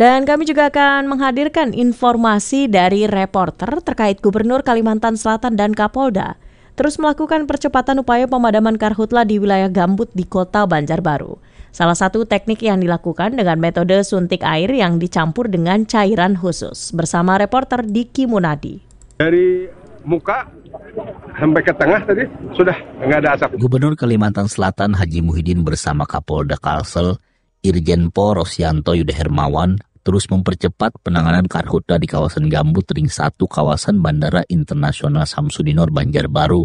Dan kami juga akan menghadirkan informasi dari reporter terkait Gubernur Kalimantan Selatan dan Kapolda terus melakukan percepatan upaya pemadaman karhutla di wilayah gambut di Kota Banjarbaru. Salah satu teknik yang dilakukan dengan metode suntik air yang dicampur dengan cairan khusus. Bersama reporter Diki Munadi. Dari muka sampai ke tengah tadi sudah nggak ada asap. Gubernur Kalimantan Selatan Haji Muhyiddin bersama Kapolda Kalsel Irjen Pol Rosyanto Yuda Hermawan terus mempercepat penanganan karhutla di kawasan gambut Ring 1 kawasan Bandara Internasional Samsudinor Banjarbaru.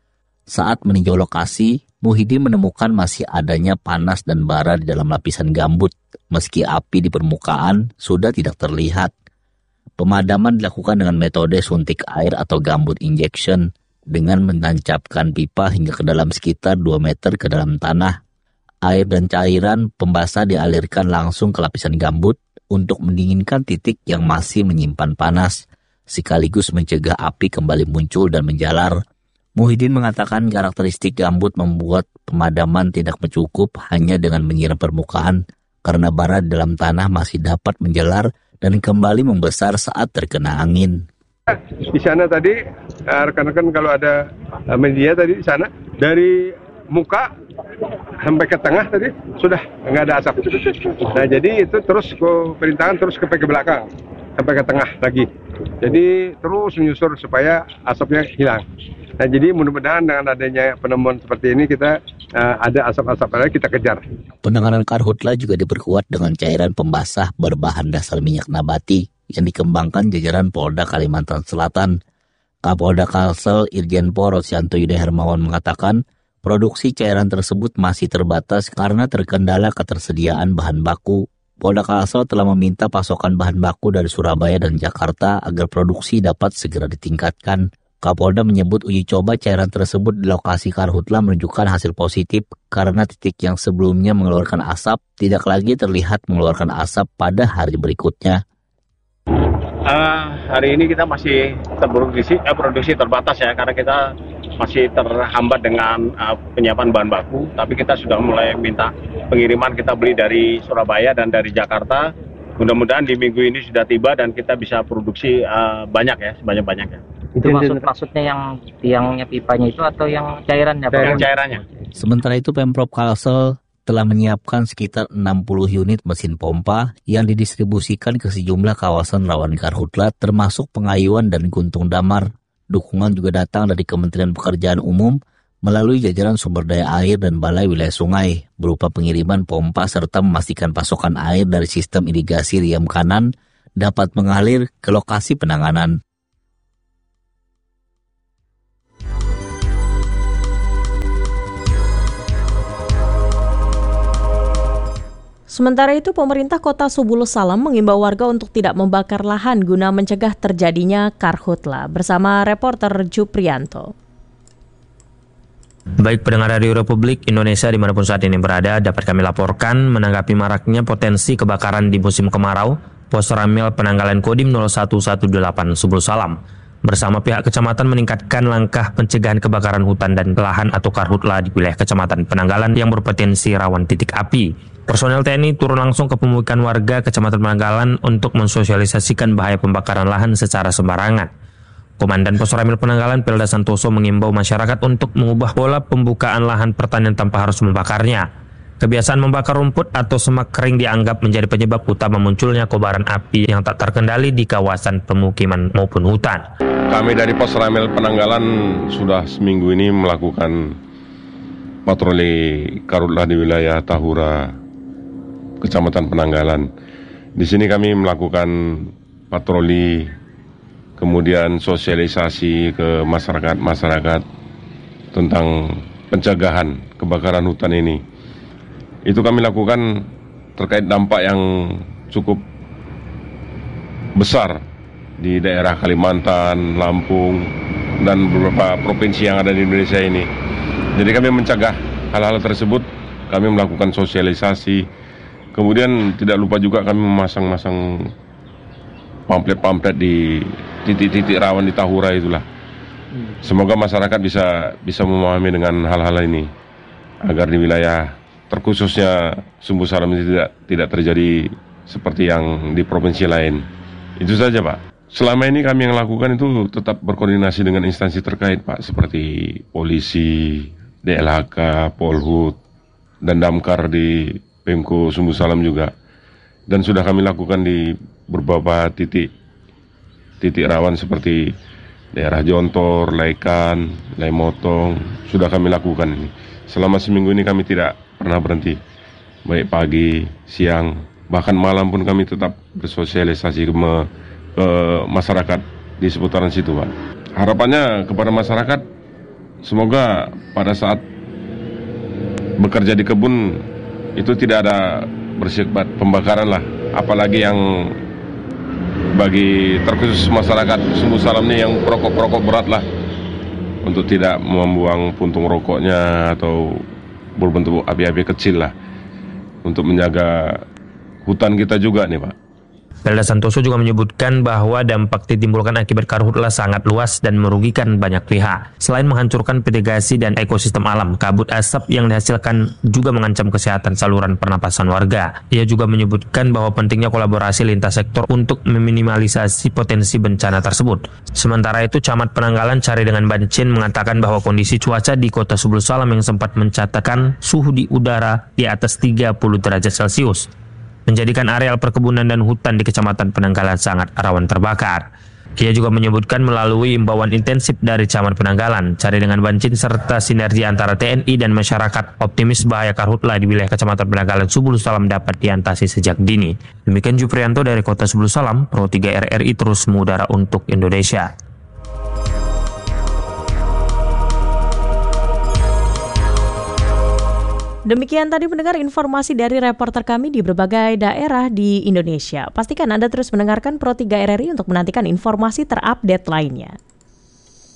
Saat meninjau lokasi, Muhyiddin menemukan masih adanya panas dan bara di dalam lapisan gambut, meski api di permukaan sudah tidak terlihat. Pemadaman dilakukan dengan metode suntik air atau gambut injection dengan menancapkan pipa hingga ke dalam sekitar 2 meter ke dalam tanah. Air dan cairan pembasah dialirkan langsung ke lapisan gambut untuk mendinginkan titik yang masih menyimpan panas, sekaligus mencegah api kembali muncul dan menjalar. Muhyiddin mengatakan karakteristik gambut membuat pemadaman tidak cukup hanya dengan menyiram permukaan, karena bara di dalam tanah masih dapat menjalar dan kembali membesar saat terkena angin. Di sana tadi, rekan-rekan kalau ada media tadi di sana, dari muka sampai ke tengah tadi sudah nggak ada asap. Nah jadi itu terus perintahan terus ke belakang sampai ke tengah lagi. Jadi terus menyusur supaya asapnya hilang. Nah jadi mudah-mudahan dengan adanya penemuan seperti ini kita ada asap-asap lagi kita kejar. Penanganan karhutla juga diperkuat dengan cairan pembasah berbahan dasar minyak nabati yang dikembangkan jajaran Polda Kalimantan Selatan. Kapolda Kalsel Irjen Pol Rosyanto Yuda Hermawan mengatakan produksi cairan tersebut masih terbatas karena terkendala ketersediaan bahan baku. Polda Kalsel telah meminta pasokan bahan baku dari Surabaya dan Jakarta agar produksi dapat segera ditingkatkan. Kapolda menyebut uji coba cairan tersebut di lokasi karhutla menunjukkan hasil positif karena titik yang sebelumnya mengeluarkan asap tidak lagi terlihat mengeluarkan asap pada hari berikutnya. Hari ini kita masih produksi terbatas ya, karena kita masih terhambat dengan penyiapan bahan baku, tapi kita sudah mulai minta pengiriman, kita beli dari Surabaya dan dari Jakarta. Mudah-mudahan di minggu ini sudah tiba dan kita bisa produksi banyak ya, sebanyak-banyaknya. Itu maksudnya yang tiangnya pipanya itu atau yang cairannya? Yang cairannya. Sementara itu Pemprov Kalsel telah menyiapkan sekitar 60 unit mesin pompa yang didistribusikan ke sejumlah kawasan rawan karhutla termasuk Pengayuan dan Guntung Damar. Dukungan juga datang dari Kementerian Pekerjaan Umum melalui jajaran sumber daya air dan balai wilayah sungai berupa pengiriman pompa serta memastikan pasokan air dari sistem irigasi Riam Kanan dapat mengalir ke lokasi penanganan. Sementara itu, pemerintah Kota Subulus Salam mengimbau warga untuk tidak membakar lahan guna mencegah terjadinya karhutla. Bersama reporter Juprianto. Baik pendengar Radio Republik Indonesia dimanapun saat ini berada, dapat kami laporkan menanggapi maraknya potensi kebakaran di musim kemarau, Pos Ramil Penanggalan Kodim 0118 Subulus Salam bersama pihak kecamatan meningkatkan langkah pencegahan kebakaran hutan dan lahan atau karhutla di wilayah Kecamatan Penanggalan yang berpotensi rawan titik api. Personel TNI turun langsung ke pemukiman warga Kecamatan Penanggalan untuk mensosialisasikan bahaya pembakaran lahan secara sembarangan. Komandan Pos Ramil Penanggalan Pelda Santoso mengimbau masyarakat untuk mengubah pola pembukaan lahan pertanian tanpa harus membakarnya. Kebiasaan membakar rumput atau semak kering dianggap menjadi penyebab utama munculnya kobaran api yang tak terkendali di kawasan pemukiman maupun hutan. Kami dari Pos Ramil Penanggalan sudah seminggu ini melakukan patroli karhutla di wilayah Tahura, Kecamatan Penanggalan. Di sini kami melakukan patroli, kemudian sosialisasi ke masyarakat tentang pencegahan kebakaran hutan ini. Itu kami lakukan terkait dampak yang cukup besar di daerah Kalimantan, Lampung, dan beberapa provinsi yang ada di Indonesia ini. Jadi kami mencegah hal-hal tersebut, kami melakukan sosialisasi. Kemudian tidak lupa juga kami memasang pamflet-pamflet di titik-titik rawan di Tahura itulah. Semoga masyarakat bisa memahami dengan hal-hal ini agar di wilayah terkhususnya Subulus Salam ini tidak terjadi seperti yang di provinsi lain. Itu saja, Pak. Selama ini kami yang lakukan itu tetap berkoordinasi dengan instansi terkait, Pak, seperti polisi, DLHK, Polhut, dan Damkar di Pemko Sumbu Salam juga. Dan sudah kami lakukan di beberapa titik rawan seperti daerah Jontor, Laikan, Laimotong, sudah kami lakukan ini. Selama seminggu ini kami tidak pernah berhenti, baik pagi, siang, bahkan malam pun kami tetap bersosialisasi ke masyarakat di seputaran situ, Pak. Harapannya kepada masyarakat, semoga pada saat bekerja di kebun itu tidak ada bersifat pembakaran lah, apalagi yang bagi terkhusus masyarakat Sumbu Salam ini yang perokok berat lah, untuk tidak membuang puntung rokoknya atau berbentuk api-api kecil lah, untuk menjaga hutan kita juga nih, Pak. Pelda Santoso juga menyebutkan bahwa dampak ditimbulkan akibat karhutla sangat luas dan merugikan banyak pihak. Selain menghancurkan vegetasi dan ekosistem alam, kabut asap yang dihasilkan juga mengancam kesehatan saluran pernapasan warga. Ia juga menyebutkan bahwa pentingnya kolaborasi lintas sektor untuk meminimalisasi potensi bencana tersebut. Sementara itu, Camat Penanggalan Cari dengan Bancin mengatakan bahwa kondisi cuaca di Kota Sumbu Salam yang sempat mencatatkan suhu di udara di atas 30 derajat Celcius menjadikan areal perkebunan dan hutan di Kecamatan Penanggalan sangat rawan terbakar. Ia juga menyebutkan melalui imbauan intensif dari Camat Penanggalan, Cari dengan Bancin, serta sinergi antara TNI dan masyarakat, optimis bahaya karhutla di wilayah Kecamatan Penanggalan Sumbu Salam dapat diatasi sejak dini. Demikian Juprianto dari Kota Sumbu Salam, Pro 3 RRI terus mengudara untuk Indonesia. Demikian tadi pendengar informasi dari reporter kami di berbagai daerah di Indonesia. Pastikan Anda terus mendengarkan Pro 3 RRI untuk menantikan informasi terupdate lainnya.